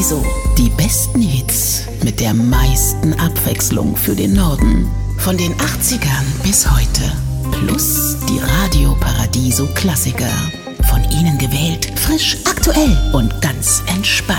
Paradiso. Die besten Hits mit der meisten Abwechslung für den Norden. Von den 80ern bis heute. Plus die Radio Paradiso Klassiker. Von Ihnen gewählt, frisch, aktuell und ganz entspannt.